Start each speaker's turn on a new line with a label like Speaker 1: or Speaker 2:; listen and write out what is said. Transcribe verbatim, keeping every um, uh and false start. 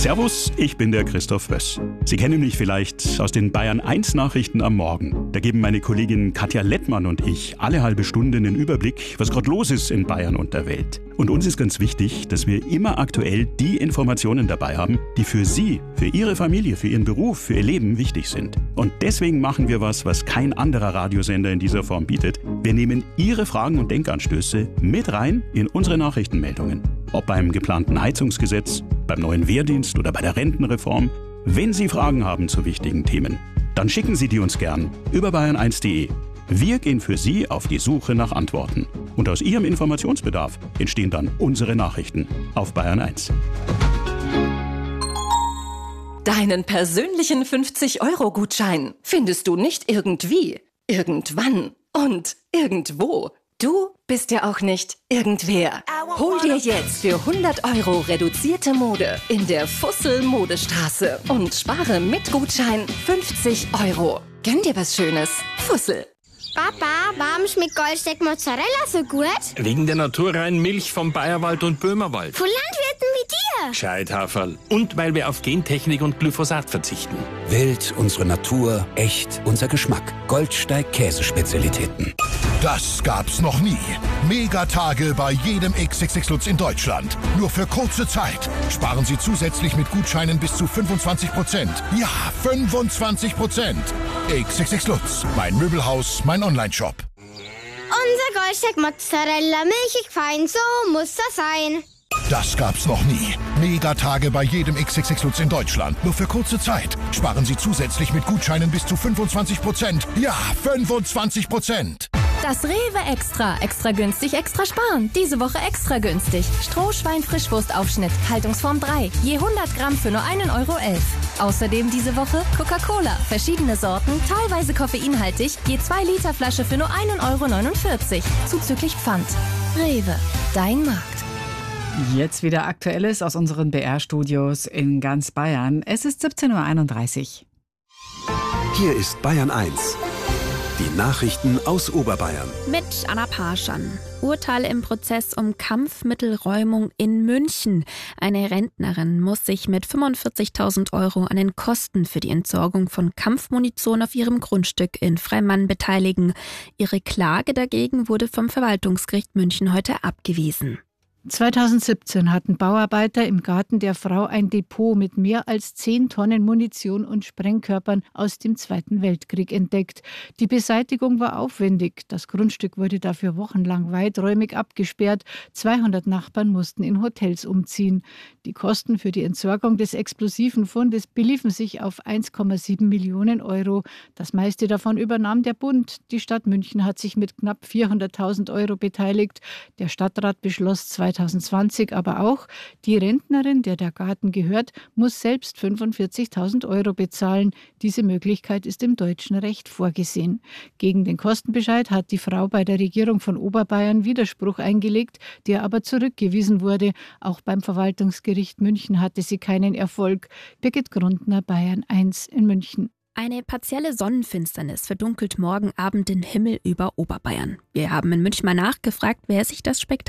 Speaker 1: Servus, ich bin der Christoph Wöss. Sie kennen mich vielleicht aus den Bayern eins Nachrichten am Morgen. Da geben meine Kollegin Katja Lettmann und ich alle halbe Stunde einen Überblick, was gerade los ist in Bayern und der Welt. Und uns ist ganz wichtig, dass wir immer aktuell die Informationen dabei haben, die für Sie, für Ihre Familie, für Ihren Beruf, für Ihr Leben wichtig sind. Und deswegen machen wir was, was kein anderer Radiosender in dieser Form bietet. Wir nehmen Ihre Fragen und Denkanstöße mit rein in unsere Nachrichtenmeldungen. Ob beim geplanten Heizungsgesetz, beim neuen Wehrdienst oder bei der Rentenreform. Wenn Sie Fragen haben zu wichtigen Themen, dann schicken Sie die uns gern über bayern eins punkt de. Wir gehen für Sie auf die Suche nach Antworten. Und aus Ihrem Informationsbedarf entstehen dann unsere Nachrichten auf Bayern eins.
Speaker 2: Deinen persönlichen fünfzig-Euro-Gutschein findest du nicht irgendwie, irgendwann und irgendwo. Du bist ja auch nicht irgendwer. Hol dir jetzt für hundert Euro reduzierte Mode in der Fussel-Modestraße und spare mit Gutschein fünfzig Euro. Gönn dir was Schönes. Fussel.
Speaker 3: Papa, warum schmeckt Goldsteak Mozzarella so gut?
Speaker 4: Wegen der naturreinen Milch vom Bayerwald und Böhmerwald.
Speaker 3: Von Landwirten wie dir.
Speaker 4: Gescheithaferl. Und weil wir auf Gentechnik und Glyphosat verzichten.
Speaker 5: Wild, unsere Natur, echt, unser Geschmack. Goldsteig Käsespezialitäten.
Speaker 6: Das gab's noch nie. Megatage bei jedem X X X Lutz in Deutschland. Nur für kurze Zeit. Sparen Sie zusätzlich mit Gutscheinen bis zu fünfundzwanzig Prozent. Ja, fünfundzwanzig Prozent. X X X Lutz. Mein Möbelhaus, mein Onlineshop.
Speaker 3: Unser Goldsteak Mozzarella, milchig fein, so muss das sein.
Speaker 6: Das gab's noch nie. Megatage bei jedem X X X Lutz in Deutschland. Nur für kurze Zeit. Sparen Sie zusätzlich mit Gutscheinen bis zu fünfundzwanzig Prozent. Ja, fünfundzwanzig Prozent.
Speaker 7: Das Rewe Extra. Extra günstig, extra sparen. Diese Woche extra günstig. Strohschwein-Frischwurstaufschnitt. Haltungsform drei. Je hundert Gramm für nur einen Euro elf. Außerdem diese Woche Coca-Cola. Verschiedene Sorten, teilweise koffeinhaltig. Je zwei Liter Flasche für nur einen Euro neunundvierzig. Zuzüglich Pfand. Rewe. Dein Markt.
Speaker 8: Jetzt wieder Aktuelles aus unseren B R-Studios in ganz Bayern. Es ist siebzehn Uhr einunddreißig.
Speaker 9: Hier ist Bayern eins. Die Nachrichten aus Oberbayern.
Speaker 10: Mit Anna Parschan. Urteil im Prozess um Kampfmittelräumung in München. Eine Rentnerin muss sich mit fünfundvierzigtausend Euro an den Kosten für die Entsorgung von Kampfmunition auf ihrem Grundstück in Freimann beteiligen. Ihre Klage dagegen wurde vom Verwaltungsgericht München heute abgewiesen.
Speaker 11: zweitausendsiebzehn hatten Bauarbeiter im Garten der Frau ein Depot mit mehr als zehn Tonnen Munition und Sprengkörpern aus dem Zweiten Weltkrieg entdeckt. Die Beseitigung war aufwendig. Das Grundstück wurde dafür wochenlang weiträumig abgesperrt. zweihundert Nachbarn mussten in Hotels umziehen. Die Kosten für die Entsorgung des explosiven Fundes beliefen sich auf eins Komma sieben Millionen Euro. Das meiste davon übernahm der Bund. Die Stadt München hat sich mit knapp vierhunderttausend Euro beteiligt. Der Stadtrat beschloss zweitausendzwanzig aber auch, die Rentnerin, der der Garten gehört, muss selbst fünfundvierzigtausend Euro bezahlen. Diese Möglichkeit ist im deutschen Recht vorgesehen. Gegen den Kostenbescheid hat die Frau bei der Regierung von Oberbayern Widerspruch eingelegt, der aber zurückgewiesen wurde. Auch beim Verwaltungsgericht München hatte sie keinen Erfolg. Birgit Grundner, Bayern eins in München.
Speaker 10: Eine partielle Sonnenfinsternis verdunkelt morgen Abend den Himmel über Oberbayern. Wir haben in München mal nachgefragt, wer sich das Spektakel